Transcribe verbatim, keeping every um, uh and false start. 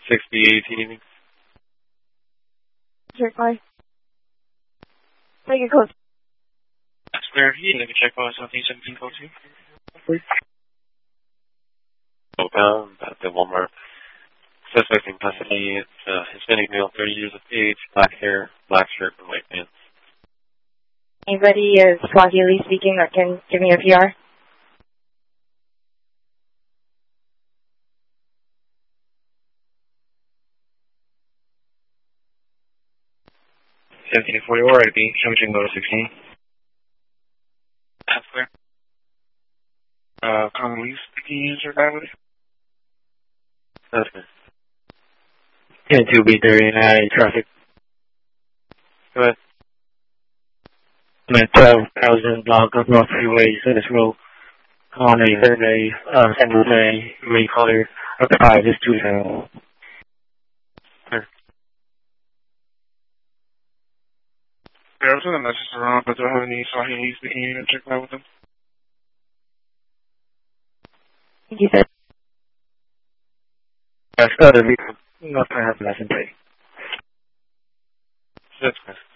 sixty eighteen. Check by. Make it close. That's clear. You can check by Southeast seventeen code two. Please. Southbound, at the Walmart. Suspect in custody. It's a Hispanic male, thirty years of age, black hair, black shirt, and white pants. Anybody is Swahili speaking that can give me a P R? seventeen forty-four, I D, Chongqing Motor sixteen. That's clear. Uh, Congolese speaking user driver? That's clear. ten two B thirty-nine, traffic. Go ahead. I'm at twelve thousand block of North Freeway, Service Road. On a survey, uh, San Jose, red color, of the five is two zero. Yeah, I was sending a message around, but do I have any Swahili speaking unit check that with them? You said? That's other vehicle, not perhaps lesson plate. That's correct.